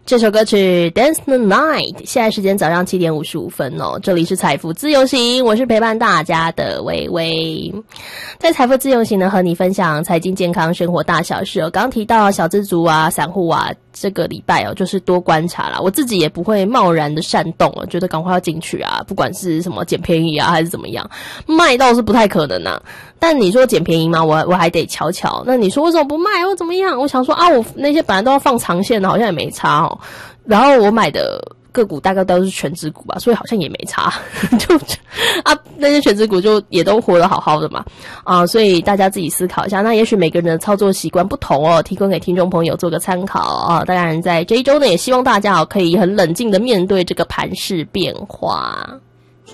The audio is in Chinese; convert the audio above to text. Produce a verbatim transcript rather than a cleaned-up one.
这首歌曲 Dance the Night， 现在时间早上七点五十五分哦。这里是财富自由行，我是陪伴大家的微微。在财富自由行呢，和你分享财经、健康、生活大小事哦。刚刚提到小资族啊、散户啊，这个礼拜哦，就是多观察啦。我自己也不会贸然的煽动哦，觉得赶快要进去啊，不管是什么捡便宜啊，还是怎么样，卖倒是不太可能啊。但你说捡便宜吗？我我还得瞧瞧。那你说为什么不卖或怎么样？我想说啊，我那些本来都要放长线的，好像也没差哦。然后我买的个股大概都是全指股吧，所以好像也没差。就啊，那些全指股就也都活得好好的嘛。啊，所以大家自己思考一下。那也许每个人的操作习惯不同哦，提供给听众朋友做个参考啊。当然，在这一周呢，也希望大家哦可以很冷静的面对这个盘势变化。